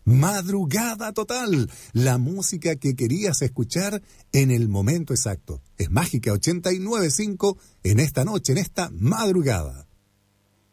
Madrugada total, la música que querías escuchar en el momento exacto. Es Mágica 89.5 en esta noche, en esta madrugada.